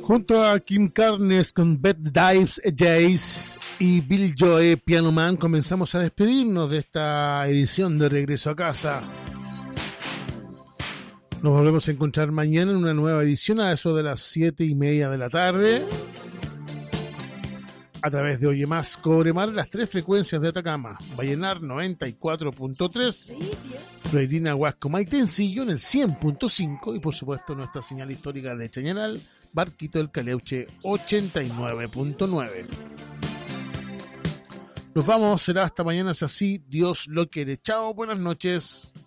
Junto a Kim Carnes con Beth Dives Jays y Bill Joy Piano Man, comenzamos a despedirnos de esta edición de Regreso a Casa. Nos volvemos a encontrar mañana en una nueva edición a eso de las 7:30 de la tarde a través de Oye Más, Cobre Mar, las 3 frecuencias de Atacama: Vallenar 94.3, Freirina Huasco Maitencillo en el 100.5 y por supuesto nuestra señal histórica de Chañaral, Barquito del Caleuche 89.9. Nos vamos, será hasta mañana si así Dios lo quiere. Chao, buenas noches.